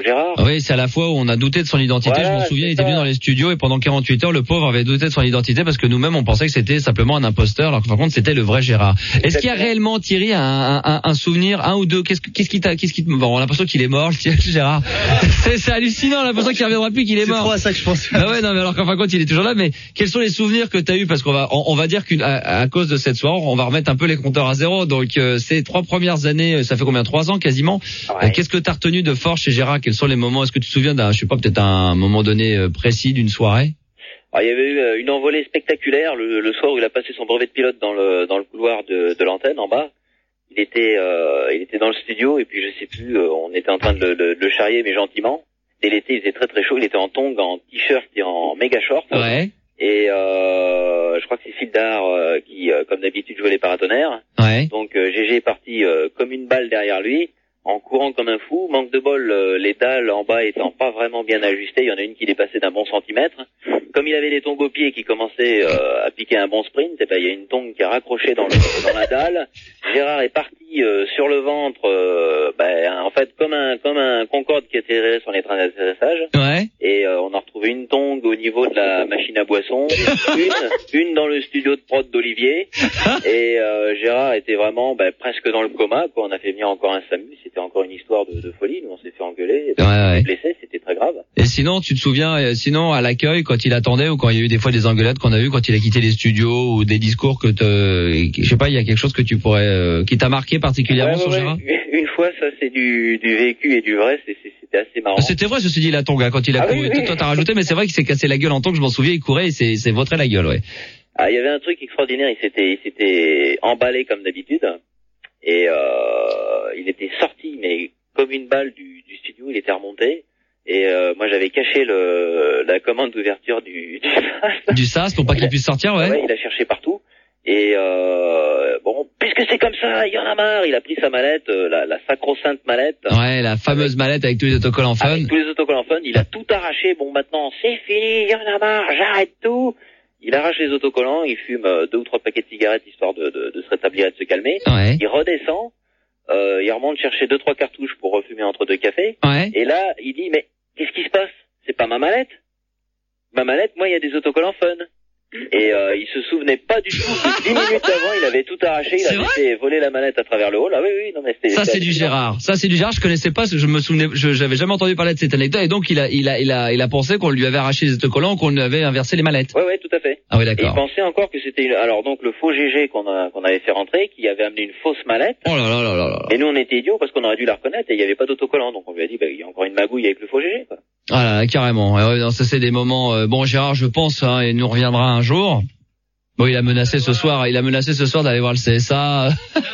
Gérard. Oui, c'est à la fois où on a douté de son identité. Voilà, je m'en souviens, il était ça. venu dans les studios et pendant 48 heures, le pauvre avait douté de son identité parce que nous-mêmes, on pensait que c'était simplement un imposteur, alors que par contre, c'était le vrai Gérard. Est-ce qu'il y a réellement, Thierry, un souvenir, un ou deux, qu'est-ce qui bon, on a l'impression qu'il est mort, Gérard. C'est hallucinant, on a l'impression qu'il reviendra plus, qu'il est mort. C'est trop à ça que je pense. Ah ouais, non, mais alors qu'en fin de compte, il est toujours là, mais quels sont les souvenirs que t'as eu? Parce on va dire qu'à cause de cette soirée, on va remettre un peu les compteurs à zéro. Donc, ces 3 premières années, ça fait combien? 3 ans quasiment. Ouais. Qu'est-ce que t'as retenu de fort chez Gérard? Quels sont les moments? Est-ce que tu te souviens je sais pas, peut-être un moment donné précis d'une soirée? Alors, il y avait eu une envolée spectaculaire le soir où il a passé son brevet de pilote dans le couloir de l'antenne en bas. Il était dans le studio et puis je sais plus, on était en train de le charrier mais gentiment. C'était l'été, il faisait très très chaud, il était en tongs, en t-shirt et en méga short. Ouais. Et je crois que c'est Phil Dard qui, comme d'habitude, jouait les paratonnerres. Ouais. Donc GG est parti comme une balle derrière lui, en courant comme un fou. Manque de bol, les dalles en bas étant pas vraiment bien ajustées. Il y en a une qui dépassait d'un bon centimètre. Comme il avait des tongs aux pieds qui commençaient à piquer un bon sprint, et ben il y a une tongue qui a raccroché dans la dalle. Gérard est parti sur le ventre, en fait comme un Concorde qui atterrait sur les trains d'atterrissage. Ouais. Et on a retrouvé une tongue au niveau de la machine à boisson, une dans le studio de prod d'Olivier. Et Gérard était vraiment presque dans le coma, quoi. On a fait venir encore un SAMU, c'était encore une histoire de folie. Nous on s'est fait engueuler, Ouais. blessé, c'était très grave. Et sinon, tu te souviens, à l'accueil, quand il attendait ou quand il y a eu des fois des engueulades qu'on a eu quand il a quitté les studios ou des discours je sais pas, il y a quelque chose que tu pourrais, qui t'a marqué particulièrement sur Gérard? Une fois, ça c'est du vécu et du vrai, c'était assez marrant. C'était vrai, ceci dit, la tongue, quand il a couru. Oui. Toi, t'as rajouté, mais c'est vrai qu'il s'est cassé la gueule en tongue, je m'en souviens, il courait et c'est vautré la gueule, ouais. Ah, il y avait un truc extraordinaire, il s'était emballé comme d'habitude, et il était sorti, mais comme une balle du studio, il était remonté, et moi j'avais caché la commande d'ouverture du SAS. Du SAS, pour pas qu'il puisse sortir, ouais. Ouais, il a cherché partout, et puisque c'est comme ça, il y en a marre, il a pris sa mallette, la sacro-sainte mallette. Ouais, la fameuse mallette avec tous les autocollants fun. Avec tous les autocollants fun, il a tout arraché, bon maintenant c'est fini, il y en a marre, j'arrête tout. Il arrache les autocollants, il fume 2 ou 3 paquets de cigarettes histoire de se rétablir et de se calmer. Ouais. Il redescend, il remonte chercher 2-3 cartouches pour refumer entre 2 cafés. Ouais. Et là, il dit, mais qu'est-ce qui se passe? C'est pas ma mallette. Ma mallette, moi, il y a des autocollants fun. Et il se souvenait pas du tout que 10 minutes avant, il avait tout arraché, il avait fait voler la mallette à travers le hall. Ah oui, non mais c'était... Ça c'est du Gérard. Ça c'est du Gérard, je connaissais pas, je me souvenais, j'avais jamais entendu parler de cette anecdote et donc il a pensé qu'on lui avait arraché les autocollants, qu'on lui avait inversé les mallettes. Ouais, tout à fait. Ah oui, Et il d'accord. pensait encore que c'était alors donc le faux GG qu'on avait fait rentrer, qui avait amené une fausse mallette. Oh là là là là là. Et nous on était idiots parce qu'on aurait dû la reconnaître et il y avait pas d'autocollant, donc on lui a dit il y a encore une magouille avec le faux GG, quoi. Ah là là, carrément. Ouais, non, ça c'est des moments. Bon, Gérard, je pense, il nous reviendra un jour. Bon, il a menacé ce soir d'aller voir le CSA.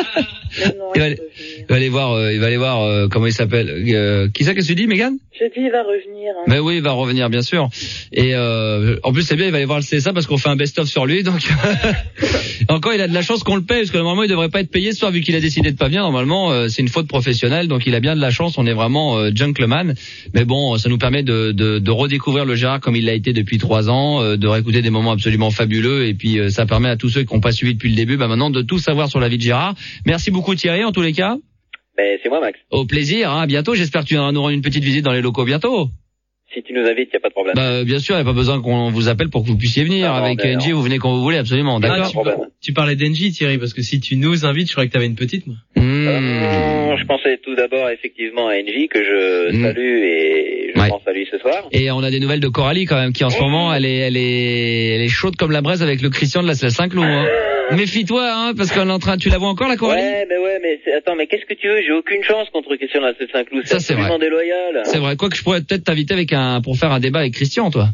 Il va aller voir, comment il s'appelle. Qui ça, qu'est-ce que tu dis, Mégane? Je dis, il va revenir. Hein. Mais oui, il va revenir, bien sûr. Et en plus, c'est bien, il va aller voir le CSA parce qu'on fait un best-of sur lui. Donc, encore, il a de la chance qu'on le paye parce que normalement, il devrait pas être payé ce soir vu qu'il a décidé de pas venir. Normalement, c'est une faute professionnelle, donc il a bien de la chance. On est vraiment gentleman. Mais bon, ça nous permet de redécouvrir le Gérard comme il l'a été depuis 3 ans, de réécouter des moments absolument fabuleux. Et puis, ça permet à tous ceux qui n'ont pas suivi depuis le début, maintenant, de tout savoir sur la vie de Gérard. Merci beaucoup, Thierry, en tous les cas. C'est moi, Max. Au plaisir, à bientôt. J'espère que tu viendras nous rendre une petite visite dans les locaux bientôt. Si tu nous invites, il n'y a pas de problème. Bien sûr, il n'y a pas besoin qu'on vous appelle pour que vous puissiez venir. Avec NJ, vous venez quand vous voulez, absolument. D'accord. Tu parlais d'NJ, Thierry, parce que si tu nous invites, je croyais que tu avais une petite, moi. Je pensais tout d'abord effectivement à NJ que je salue et je pense à lui ce soir. Et on a des nouvelles de Coralie quand même, qui en ce moment elle est chaude comme la braise avec le Christian de la Saint-Cloud. Méfie-toi, parce qu'on est en train, tu la vois encore la Coralie? Attends, mais qu'est-ce que tu veux? J'ai aucune chance contre Christian de la Saint-Cloud. C'est absolument déloyal. C'est vrai. Quoi que je pourrais peut-être t'inviter pour faire un débat avec Christian, toi.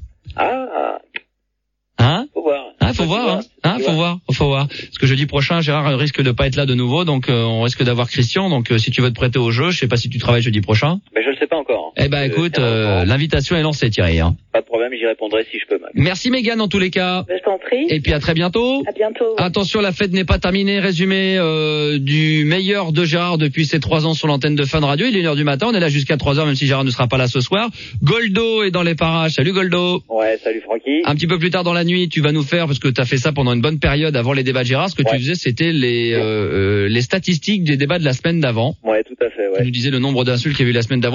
Faut voir. Faut voir. Parce que jeudi prochain, Gérard risque de pas être là de nouveau, donc on risque d'avoir Christian. Donc si tu veux te prêter au jeu, je sais pas si tu travailles jeudi prochain. Mais je le sais pas encore. Écoute, l'invitation est lancée, Thierry. Pas de problème, j'y répondrai si je peux. Merci Mégane en tous les cas. Je t'en prie. Et puis à très bientôt. À bientôt. Attention, la fête n'est pas terminée. Résumé du meilleur de Gérard depuis ses 3 ans sur l'antenne de Fun Radio. Il est 1h du matin, on est là jusqu'à 3h, même si Gérard ne sera pas là ce soir. Goldo est dans les parages. Salut Goldo. Ouais, salut Francky. Un petit peu plus tard dans la nuit, tu vas nous faire, parce que tu as fait ça pendant une bonne période avant les débats de Gérard, ce que tu faisais, c'était les statistiques des débats de la semaine d'avant. Ouais, tout à fait, ouais. Tu nous disais le nombre d'insultes qu'il y a eu la semaine d'avant et de savoir si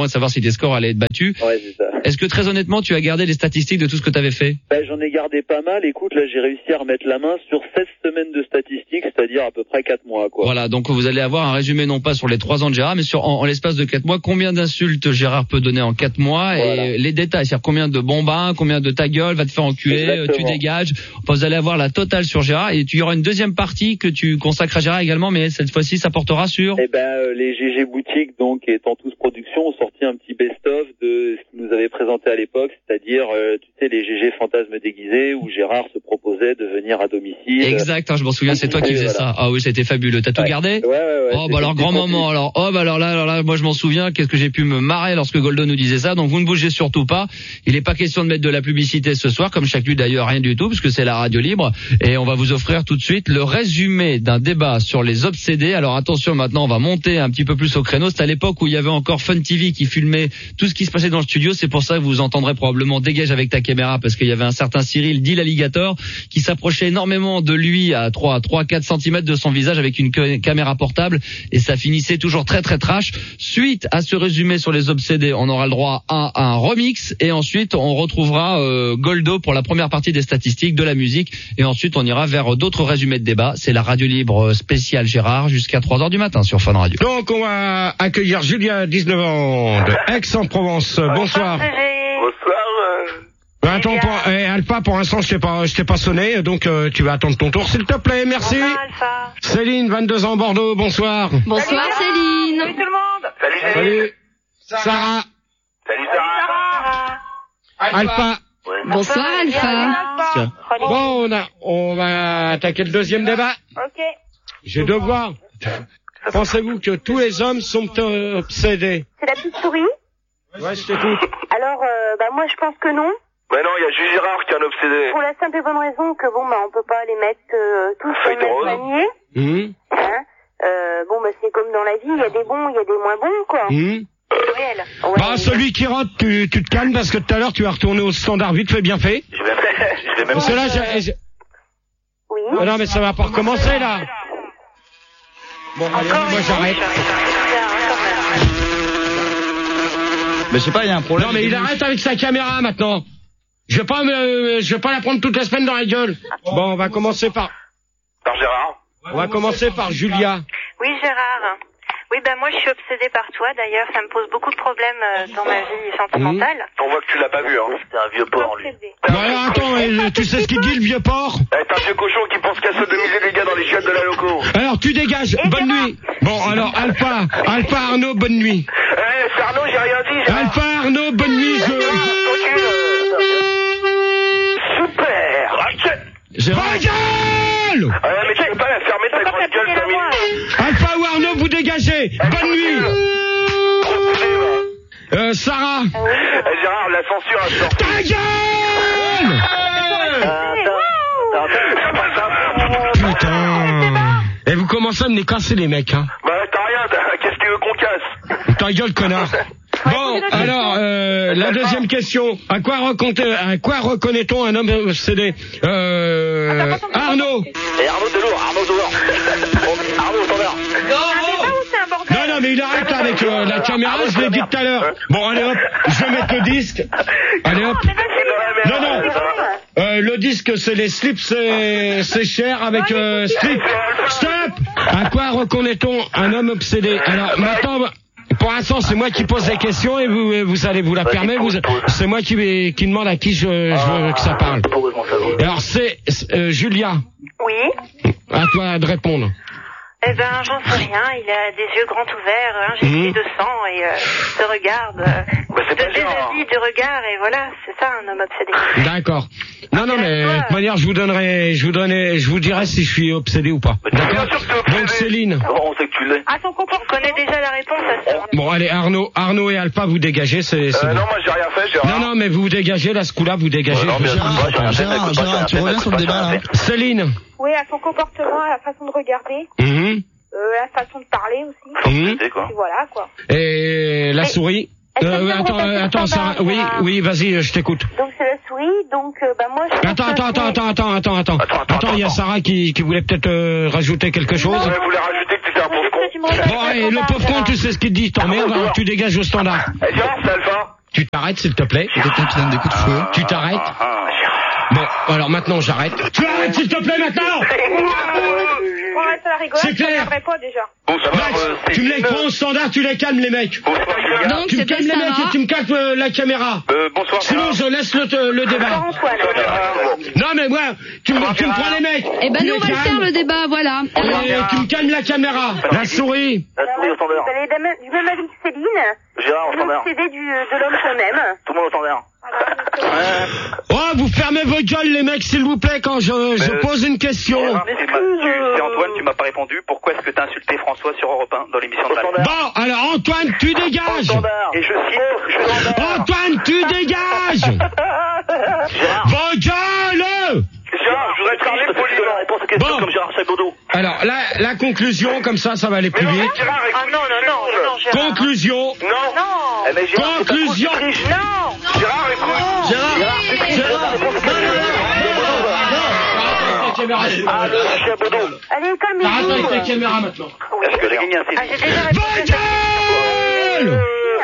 des scores allaient être battus. Ouais, c'est ça. Est-ce que très honnêtement, tu as gardé les statistiques de tout ce que tu avais fait? Ben, j'en ai gardé pas mal. Écoute, là, j'ai réussi à remettre la main sur 16 semaines de statistiques, c'est-à-dire à peu près 4 mois, quoi. Voilà, donc vous allez avoir un résumé non pas sur les 3 ans de Gérard, mais sur en l'espace de 4 mois, combien d'insultes Gérard peut donner en 4 mois et les détails, c'est-à-dire combien de bombins, combien de ta gueule, va te faire enculer, tu dégages. Enfin, vous allez avoir la totale sur Gérard et tu y aura une deuxième partie que tu consacres à Gérard également, mais cette fois-ci, ça portera sur... Eh ben, les GG boutiques, donc, et Tantous Productions ont sorti un petit best-of de ce qu'ils nous avaient présenté à l'époque, c'est-à-dire, tu sais, les GG fantasmes déguisés où Gérard se proposait de venir à domicile. Exact, je m'en souviens, c'est toi qui faisais ça. Ah oui, c'était fabuleux. T'as tout gardé? Ouais. Oh, bah alors, grand moment, alors. Oh, bah alors là, moi je m'en souviens, qu'est-ce que j'ai pu me marrer lorsque Goldo nous disait ça. Donc vous ne bougez surtout pas. Il n'est pas question de mettre de la publicité ce soir, comme chaque nuit d'ailleurs, rien du tout, puisque c'est la radio libre. Et on va vous offrir tout de suite le résumé d'un débat sur les obsédés. Alors attention, maintenant on va monter un petit peu plus au créneau. C'est à l'époque où il y avait encore Fun TV qui filmait tout ce qui se passait dans le studio. C'est pour ça que vous entendrez probablement dégage avec ta caméra, parce qu'il y avait un certain Cyril dit l'alligator qui s'approchait énormément de lui à 3-4 cm de son visage avec une caméra portable, et ça finissait toujours très très trash. Suite à ce résumé sur les obsédés, on aura le droit à un remix, et ensuite on retrouvera Goldo pour la première partie des statistiques, de la musique, et ensuite on ira vers d'autres résumés de débat. C'est la radio libre spéciale Gérard jusqu'à 3h du matin sur Fun Radio. Donc on va accueillir Julia, 19 ans, de Aix-en-Provence. Bonsoir. Attends, Alpha, pour l'instant, je t'ai pas sonné, donc tu vas attendre ton tour, s'il te plaît, merci. Bonsoir, Alpha. Céline, 22 ans, Bordeaux, bonsoir. Bonsoir, Céline. Salut tout le monde. Salut. Sarah. Salut Sarah. Alpha. Bonsoir, Alpha. Bon, on va attaquer le deuxième débat. Ok. J'ai deux voix. Pensez-vous que tous les hommes sont obsédés? C'est la petite souris. Ouais, je t'écoute. Alors, moi je pense que non. Mais non, il y a juste Gérard qui est un obsédé. Pour la simple et bonne raison que on peut pas les mettre tous sur le même panier. C'est comme dans la vie, il y a des bons, il y a des moins bons, quoi. Réel. Ouais, Bah, celui qui rote, tu te calmes parce que tout à l'heure tu vas retourner au standard vite fait, bien fait. Je vais même... Parce que là, Oui. Oh non, mais ça va pas recommencer, là. Bon, allez, moi j'arrête. Mais je sais pas, il y a un problème. Non, mais il arrête avec sa caméra maintenant. Je vais pas la prendre toute la semaine dans la gueule. Bon, on va commencer par Gérard. On va commencer par Julia. Oui, Gérard. Oui, moi je suis obsédée par toi. D'ailleurs, ça me pose beaucoup de problèmes dans ma vie sentimentale. On voit que tu l'as pas vu, hein. C'est un vieux porc, lui. Bah alors, attends, tu sais ce qu'il dit, le vieux porc? T'es un vieux cochon qui pense qu'à se demiser les gars dans les chiottes de la loco. Alors, tu dégages. Bonne nuit. Bon, alors, Alpha Arnaud, bonne nuit. C'est Arnaud, j'ai rien dit. Gérard. Alpha Arnaud, bonne nuit. Super. Va gueule! Mais tu peux pas la fermer ta grande gueule, 5 minutes. Alpha ou Arnaud, vous dégagez. Bonne nuit. Sarah. Gérard, la censure a sorti. Ta gueule! Putain. Et vous commencez à me les casser, les mecs, hein. Bah, t'as rien, qu'est-ce que tu veux qu'on casse? Ta gueule, connard. Bon, alors, la deuxième question. À quoi reconnaît-on un homme obsédé? Arnaud. Et Arnaud Delors. Arnaud, standard. Non, mais il arrête avec la caméra, je l'ai dit tout à l'heure. Bon, allez hop, je vais mettre le disque. Allez hop. Non. Le disque, c'est les slips, c'est cher avec slip. Stop. À quoi reconnaît-on un homme obsédé? Alors, maintenant... Pour l'instant, c'est moi qui pose les questions et vous allez vous la permettre. C'est moi qui demande à qui je veux que ça parle. Alors, c'est Julia. Oui. À toi de répondre. Eh j'en sais rien. Il a des yeux grands ouverts, injectés de sang et te regarde. De regard et voilà, c'est ça un homme obsédé. D'accord. Non, mais de toute manière, je vous dirai si je suis obsédé ou pas. D'accord. Donc Céline. On sait que tu l'es. Son comportement. On connaît déjà la réponse à ça. Bon, allez, Arnaud et Alpha, vous dégagez, c'est bon. Non, moi j'ai rien fait, Gérard. Non, mais vous dégagez, là, ce coup-là, vous dégagez. Gérard, tu reviens sur le débat, là. Céline. Oui, à son comportement, à la façon de regarder, la façon de parler aussi. Et voilà, quoi. Et la souris. Attends, Sarah. Oui, vas-y, je t'écoute. Donc c'est la souris, donc moi je... Attends, il y a Sarah qui voulait peut-être rajouter quelque chose. Elle voulait rajouter que tu étais un pauvre con. tu me regardes. Bon, et le pauvre con, tu sais ce qu'il te dit, t'emmerdes, alors tu dégages au standard. Eh, Gérard, c'est Alpha. Tu t'arrêtes, s'il te plaît. C'est quelqu'un qui donne des coups de feu. Tu t'arrêtes. Bon, alors maintenant j'arrête. Tu arrêtes, s'il te plaît, maintenant. On reste à la rigolade, C'est clair. je pas déjà. Max, tu me les prends au standard, tu les calmes, les mecs. Donc, Tu me calmes les mecs et tu me calmes la caméra. Bonsoir. Sinon, je laisse le débat. Non, mais moi, tu me prends les mecs. Eh ben, nous, on va le faire, le débat, voilà. Alors, Et tu me calmes la caméra. La souris. La souris au standard. Vous allez du même avis que Céline. Gérard au standard. L'obsédé de l'homme qu'on aime. Tout le monde au standard. Oh, vous fermez vos gueules, les mecs, s'il vous plaît, quand je pose une question. C'est Antoine, tu m'as pas répondu. Pourquoi est-ce que t'as insulté François sur Europe 1 dans l'émission de Val? Bon, alors Antoine, tu dégages. Et je cite, Antoine, tu dégages. Vos gueules. Gérard, je voudrais te parler poliment. Réponse aux questions comme Gérard Chabaudot. Alors, la conclusion, comme ça va aller plus vite. Ah non, Gérard. Conclusion. Non. Eh ben, Gérard, Conclusion. Non. Gérard, écoute. Ah, le Chabaudot. Allez, calmez-vous. Arrête avec ta caméra maintenant. Est-ce que j'ai gagné un Ah, CD? j'ai déjà répondu. Vos gueules.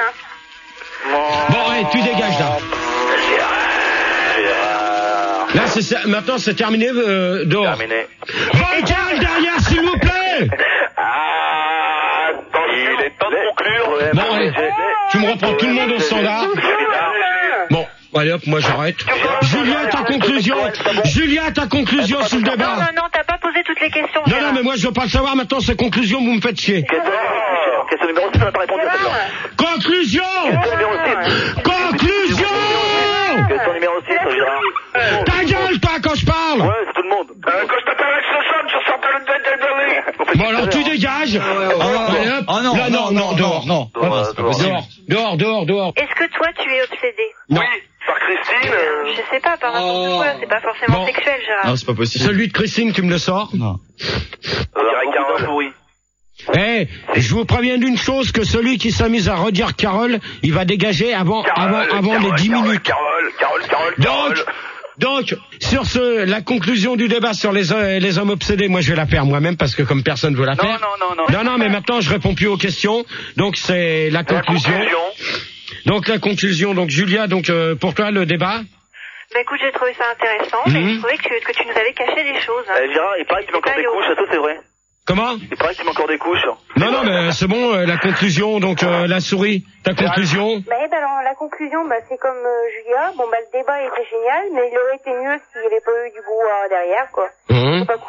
Bon, allez, tu dégages là. Là, c'est ça. Maintenant, c'est terminé. Dehors. Terminé. Vos gueules derrière, s'il vous plaît. Ah, il est temps de conclure. Bon, allez, tu me reprends tout le monde au standard. Bon, allez hop, moi j'arrête. Julien, ta conclusion. Julien, ta conclusion sur le débat. Non, t'as pas posé toutes les questions. Non, mais moi je veux pas le savoir. Maintenant, c'est conclusion, vous me faites chier. Question numéro 6, on n'a pas répondu à celle-là. Conclusion. Question numéro 6. Conclusion. Question numéro 6, Gérard. Ta gueule, toi, quand je parle. Ouais, c'est tout le monde. Quand je t'appelle avec ce son, je sors pas le tête de Berlin. Bon, alors tu dégages. Allez, hop. Oh non, Là, non, dehors. non. Dehors. Est-ce que toi, tu es obsédé? Non. Oui, par Christine. Je sais pas, par n'importe quoi. C'est pas forcément Bon. sexuel, Gérard. Non, c'est pas possible. Celui de Christine, tu me le sors. Non. Direct Carole. Pourri. Eh, je vous préviens d'une chose, que celui qui s'amuse à redire Carole, il va dégager avant les 10 minutes. Carole. Donc, sur la conclusion du débat sur les hommes obsédés, moi je vais la faire moi-même parce que comme personne veut la faire. Non, mais maintenant je réponds plus aux questions. Donc c'est la conclusion. Donc la conclusion, donc Julia, donc pour toi le débat. Bah écoute, j'ai trouvé ça intéressant, mais j'ai trouvé que tu nous avais caché des choses. Gérard, il paraît que tu mets encore des couches, ça c'est vrai. Comment? Il paraît que tu mets encore des couches. Non, mais c'est bon, la conclusion, donc la souris, ta conclusion. Bah alors la conclusion, c'est comme Julia. Bon le débat était génial, mais il aurait été mieux s'il n'y avait pas eu du brouhaha derrière, quoi. C'est pas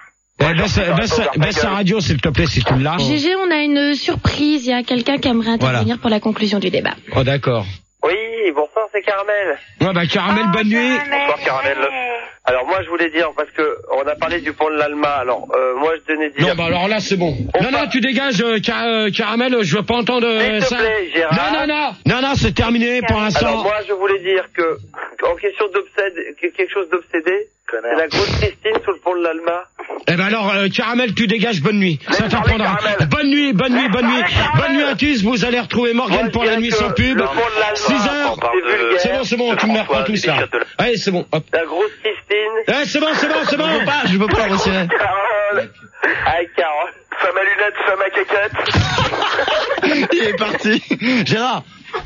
cool. Baisse sa radio, s'il te plaît, si tu l'as. GG, on a une surprise. Il y a quelqu'un qui aimerait intervenir pour la conclusion du débat. Oh, d'accord. Oui, bonsoir, c'est Caramel. Ouais, Caramel, bonne nuit. Bonsoir, Caramel. Alors, moi, je voulais dire, parce que on a parlé du pont de l'Alma, alors, moi, je tenais dire... Non, alors là, c'est bon. Non, tu dégages, Caramel, je veux pas entendre ça. S'il te plaît, Gérard. Non, c'est terminé pour l'instant. Alors, moi, je voulais dire que, en question quelque chose d'obsédé, c'est la grosse Christine sous le pont de l'Alma. Eh ben alors, Caramel, tu dégages, bonne nuit. Ça t'apprendra. Bonne nuit. Bonne nuit à tous. Vous allez retrouver Morgane pour la nuit sans pub. 6h. C'est bon, tu me reprends tous là. Allez, c'est bon, hop. La grosse Christine. C'est bon. Je veux pas la retirer. Carole. Avec Carole. Femme à lunettes, femme à caquette. Il est parti. Gérard.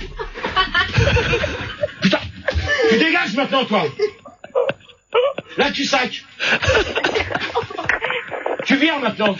Putain. Tu dégages maintenant, toi. Là, tu sacs. Tu viens maintenant.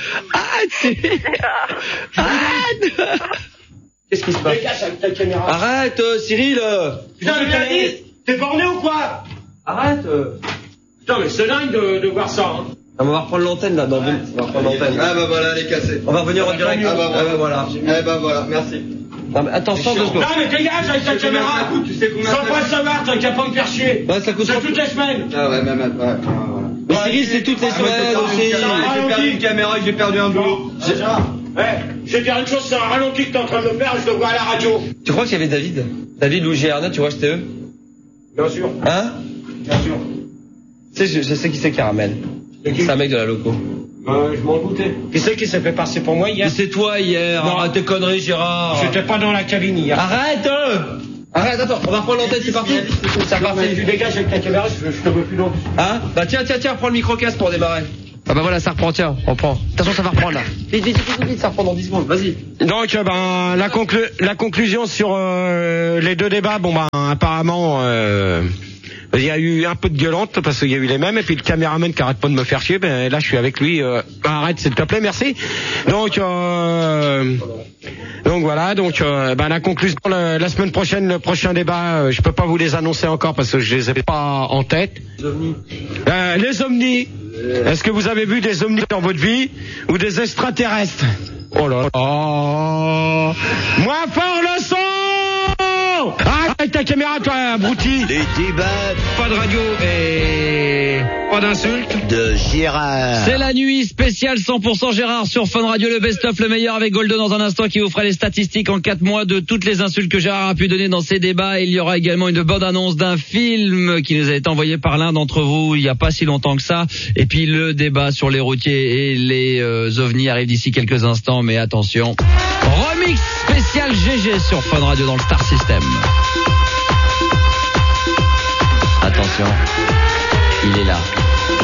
Qu'est-ce qui se passe? Dégage avec ta caméra. Arrête, Cyril. Putain, mais t'es borné ou quoi? Arrête. Putain, mais c'est dingue de voir ça, hein. On va reprendre l'antenne là, on va reprendre l'antenne. Ah bah voilà, elle est cassée. On va revenir en direct. Ah bah voilà. Merci. Non, mais attends, 2 secondes. Non, mais dégage avec ta caméra. Tu sais combien Sans pas le savoir, t'as qu'à pas me faire chier. Ouais, ça coûte C'est toutes les semaines. Ah ouais, voilà. Mais Cyril, c'est toutes les semaines aussi. J'ai perdu une caméra et j'ai perdu un boulot. Je vais dire une chose, c'est un ralenti que t'es en train de me faire, je le vois à la radio. Tu crois qu'il y avait David ou Gerna, tu vois, c'était eux? Bien sûr. Hein? Bien sûr. Tu sais, je sais qui c'est Caramel. C'est un mec de la loco. Je m'en doutais. Qui c'est qui s'est fait passer pour moi hier? Mais c'est toi hier. Non. Arrête tes conneries, Gérard. J'étais pas dans la cabine hier. Arrête! Attends, on va reprendre l'antenne, c'est parti. C'est parti. Tu dégages avec ta caméra, je te veux plus long. Hein? Bah tiens, prends le micro-casque pour démarrer. Ah bah voilà, ça reprend, tiens, on reprend. De toute façon, ça va reprendre là. Vite, ça reprend dans 10 secondes, vas-y. Donc, la conclusion sur les deux débats, apparemment, il y a eu un peu de gueulante parce qu'il y a eu les mêmes, et puis le caméraman qui arrête pas de me faire chier, là je suis avec lui, arrête s'il te plaît, merci. Donc voilà, la conclusion la semaine prochaine, le prochain débat, je peux pas vous les annoncer encore parce que je les ai pas en tête. Les ovnis. Est-ce que vous avez vu des ovnis dans votre vie ou des extraterrestres? Oh là là. Moins fort le son. Arrête ta caméra, toi, abruti. Les débats. Pas de radio et pas d'insultes. De Gérard. C'est la nuit spéciale 100% Gérard sur Fun Radio, le best-of, le meilleur avec Goldo dans un instant qui vous fera les statistiques en 4 mois de toutes les insultes que Gérard a pu donner dans ses débats. Il y aura également une bande-annonce d'un film qui nous a été envoyé par l'un d'entre vous il n'y a pas si longtemps que ça. Et puis le débat sur les routiers et les ovnis arrive d'ici quelques instants, mais attention. Remix spécial GG sur Fun Radio dans le Star System. Attention, il est là.